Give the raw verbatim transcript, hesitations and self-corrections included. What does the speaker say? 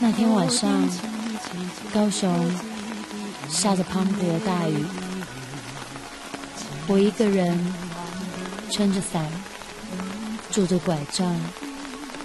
那天晚上，高雄下着滂沱的大雨，我一个人撑着伞，拄着拐杖，